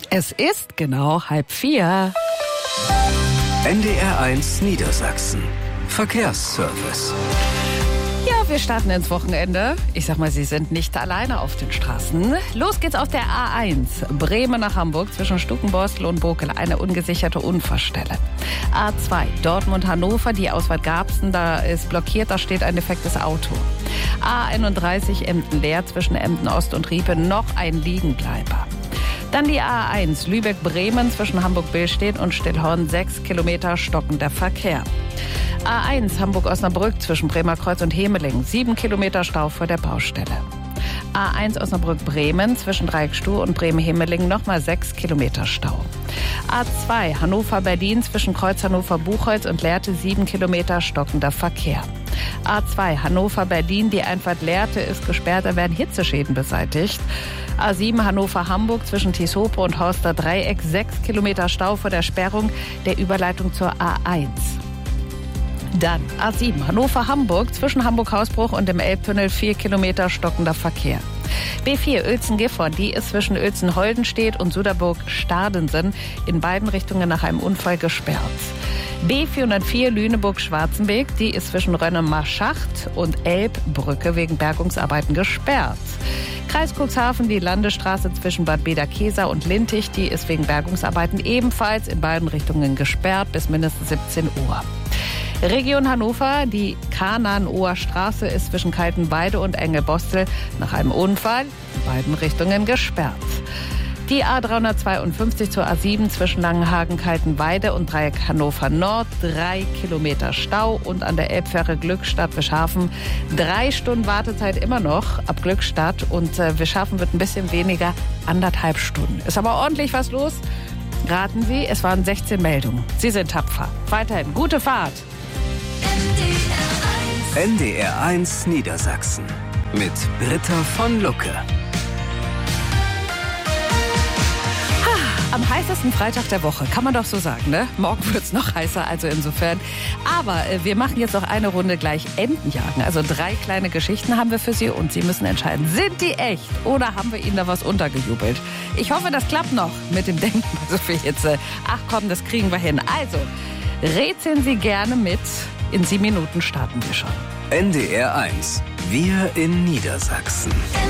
Es ist genau 3:30. NDR1 Niedersachsen. Verkehrsservice. Ja, wir starten ins Wochenende. Ich sag mal, Sie sind nicht alleine auf den Straßen. Los geht's auf der A1. Bremen nach Hamburg zwischen Stukenborstel und Bokel. Eine ungesicherte Unfallstelle. A2. Dortmund-Hannover. Die Ausfahrt Garbsen. Da ist blockiert. Da steht ein defektes Auto. A31 Emden-Leer zwischen Emden-Ost und Riepe. Noch ein Liegenbleiber. Dann die A1 Lübeck-Bremen zwischen Hamburg-Billstedt und Stillhorn. 6 Kilometer stockender Verkehr. A1 Hamburg-Osnabrück zwischen Bremerkreuz und Hemeling. 7 Kilometer Stau vor der Baustelle. A1 Osnabrück-Bremen zwischen Dreieckstuhl und Bremen-Hemeling nochmal 6 Kilometer Stau. A2 Hannover-Berlin zwischen Kreuz Hannover-Buchholz und Lehrte. 7 Kilometer stockender Verkehr. A2 Hannover-Berlin, die Einfahrt Lehrte ist gesperrt, da werden Hitzeschäden beseitigt. A7 Hannover-Hamburg zwischen Tieshope und Horster Dreieck. 6 Kilometer Stau vor der Sperrung der Überleitung zur A1. Dann A7 Hannover-Hamburg zwischen Hamburg-Hausbruch und dem Elbtunnel. 4 Kilometer stockender Verkehr. B4 Uelzen-Gifhorn, die ist zwischen Uelzen-Holdenstedt und Suderburg-Stardensen in beiden Richtungen nach einem Unfall gesperrt. B404 Lüneburg-Schwarzenbeek, die ist zwischen Rönnemark-Schacht und Elbbrücke wegen Bergungsarbeiten gesperrt. Kreis Cuxhaven, die Landesstraße zwischen Bad Bederkesa und Lintig, die ist wegen Bergungsarbeiten ebenfalls in beiden Richtungen gesperrt bis mindestens 17 Uhr. Region Hannover, die Kananower Straße ist zwischen Kaltenweide und Engelbostel nach einem Unfall in beiden Richtungen gesperrt. Die A352 zur A7 zwischen Langenhagen, Kaltenweide und Dreieck Hannover Nord. 3 Kilometer Stau und an der Elbfähre Glückstadt Wischhafen 3 Stunden Wartezeit immer noch ab Glückstadt und Wischhafen wird ein bisschen weniger, 1,5 Stunden. Ist aber ordentlich was los. Raten Sie, es waren 16 Meldungen. Sie sind tapfer. Weiterhin gute Fahrt. NDR1 Niedersachsen mit Britta von Lucke. Am heißesten Freitag der Woche, kann man doch so sagen, ne? Morgen wird's noch heißer, also insofern. Aber wir machen jetzt noch eine Runde gleich Entenjagen. Also 3 kleine Geschichten haben wir für Sie und Sie müssen entscheiden, sind die echt oder haben wir Ihnen da was untergejubelt? Ich hoffe, das klappt noch mit dem Denken bei so viel Hitze. Ach komm, das kriegen wir hin. Also, rätseln Sie gerne mit. In 7 Minuten starten wir schon. NDR1, wir in Niedersachsen.